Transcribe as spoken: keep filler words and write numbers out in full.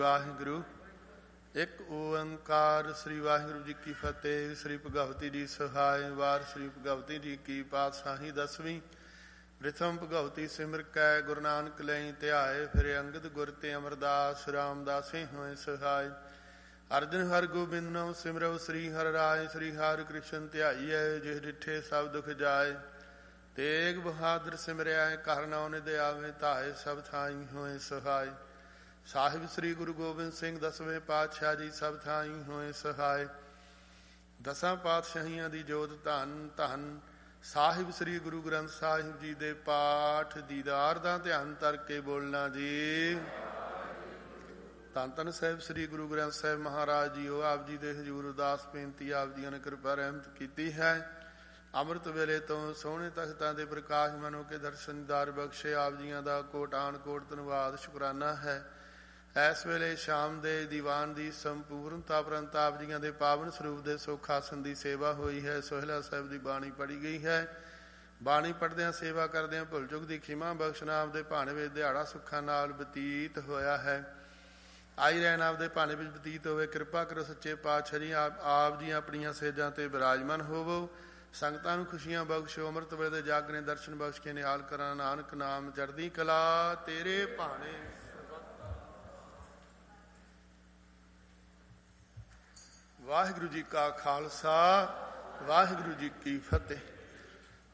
ਵਾਹਿਗੁਰੂ ਇੱਕ ਓੰਕਾਰ। ਸ੍ਰੀ ਵਾਹਿਗੁਰੂ ਜੀ ਕੀ ਫਤਿਹ। ਸ੍ਰੀ ਭਗਵਤੀ ਜੀ ਸਹਾਇ। ਵਾਰ ਸ੍ਰੀ ਭਗਵਤੀ ਜੀ ਕੀ ਪਾਤਸ਼ਾਹੀ ਦਸਵੀਂ। ਪ੍ਰਥਮ ਭਗਵਤੀ ਸਿਮਰ ਕੈ ਗੁਰੂ ਨਾਨਕ ਲਈ ਧਿਆਏ। ਫਿਰ ਅੰਗਦ ਗੁਰ ਤੇ ਅਮਰਦਾਸ ਰਾਮਦਾਸੇ ਹੋਏ ਸਹਾਇ। ਅਰਜਨ ਹਰਿ ਗੋਬਿੰਦਨੋ ਸਿਮਰਉ ਸ੍ਰੀ ਹਰਿ ਰਾਇ। ਸ੍ਰੀ ਹਰਿ ਕ੍ਰਿਸ਼ਨ ਧਿਆਈਐ ਜਿਹ ਡਿਠੇ ਸਭ ਦੁਖ ਜਾਏ। ਤੇਗ ਬਹਾਦਰ ਸਿਮਰਿਆ ਘਰ ਨਾਉ ਨਿਧ ਆਵੇ। ਧਾਏ ਸਭ ਥਾਈ ਹੋਏ ਸਹਾਇ। ਸਾਹਿਬ ਸ੍ਰੀ ਗੁਰੂ ਗੋਬਿੰਦ ਸਿੰਘ ਦਸਵੇਂ ਪਾਤਸ਼ਾਹ ਜੀ ਸਭ ਥਾਈ ਹੋਏ ਸਹਾਇ। ਦਸਾਂ ਪਾਤਸ਼ਾਹੀਆਂ ਦੀ ਜੋਤ ਧੰਨ ਧੰਨ ਸਾਹਿਬ ਸ੍ਰੀ ਗੁਰੂ ਗ੍ਰੰਥ ਸਾਹਿਬ ਜੀ ਦੇ ਪਾਠ ਦੀਦਾਰ ਦਾ ਧਿਆਨ ਧਰ ਕੇ ਬੋਲਣਾ ਜੀ। ਧੰਨ ਧੰਨ ਸਾਹਿਬ ਸ੍ਰੀ ਗੁਰੂ ਗ੍ਰੰਥ ਸਾਹਿਬ ਮਹਾਰਾਜ ਜੀਓ ਆਪ ਜੀ ਦੇ ਹਜ਼ੂਰ ਉਦਾਸ ਬੇਨਤੀ ਆਪ ਜੀਆਂ ਨੇ ਕਿਰਪਾ ਰਹਿਮਤ ਕੀਤੀ ਹੈ। ਅੰਮ੍ਰਿਤ ਵੇਲੇ ਤੋਂ ਸੋਹਣੇ ਤਖਤਾਂ ਦੇ ਪ੍ਰਕਾਸ਼ ਮਨੋ ਕੇ ਦਰਸ਼ਨ ਦਾਰ ਬਖਸ਼ੇ ਆਪ ਜੀਆਂ ਦਾ ਕੋਟਾਨ ਕੋਟ ਧੰਨਵਾਦ ਸ਼ੁਕਰਾਨਾ ਹੈ। ਇਸ ਵੇਲੇ ਸ਼ਾਮ ਦੇ ਦੀਵਾਨ ਦੀ ਸੰਪੂਰਨਤਾ ਉਪਰੰਤ ਆਪ ਜੀਆਂ ਦੇ ਪਾਵਨ ਸਰੂਪ ਦੇ ਸੁਖ ਆਸਨ ਦੀ ਸੇਵਾ ਹੋਈ ਹੈ। ਸੋਹਿਲਾ ਸਾਹਿਬ ਦੀ ਬਾਣੀ ਪੜ੍ਹੀ ਗਈ ਹੈ। ਬਾਣੀ ਪੜ੍ਹਦਿਆਂ ਸੇਵਾ ਕਰਦਿਆਂ ਭੁੱਲ ਚੁੱਕ ਦੀ ਖਿਮਾ ਬਖਸ਼ਣਾ ਆਪਦੇ ਭਾਣੇ ਵਿੱਚ ਦਿਹਾੜਾ ਸੁੱਖਾਂ ਨਾਲ ਬਤੀਤ ਹੋਇਆ ਹੈ। ਆਈ ਰਹਿਣ ਆਪਦੇ ਭਾਣੇ ਵਿੱਚ ਬਤੀਤ ਹੋਵੇ। ਕਿਰਪਾ ਕਰੋ ਸੱਚੇ ਪਾਤਸ਼ਾਹ ਜੀ ਆਪ ਆਪ ਜੀ ਆਪਣੀਆਂ ਸੇਜਾਂ ਤੇ ਬਿਰਾਜਮਾਨ ਹੋਵੋ। ਸੰਗਤਾਂ ਨੂੰ ਖੁਸ਼ੀਆਂ ਬਖਸ਼ੋ। ਅੰਮ੍ਰਿਤ ਵੇਲੇ ਦੇ ਜਾਗਣੇ ਦਰਸ਼ਨ ਬਖਸ਼ ਕੇ ਨਿਹਾਲ ਕਰਾਂ। ਨਾਨਕ ਨਾਮ ਚੜ੍ਹਦੀ ਕਲਾ ਤੇਰੇ ਭਾਣੇ। ਵਾਹਿਗੁਰੂ ਜੀ ਕਾ ਖਾਲਸਾ ਵਾਹਿਗੁਰੂ ਜੀ ਕੀ ਫਤਿਹ।